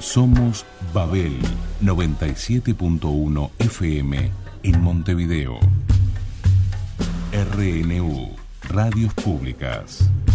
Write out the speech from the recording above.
Somos Babel 97.1 FM en Montevideo. RNU, Radios Públicas.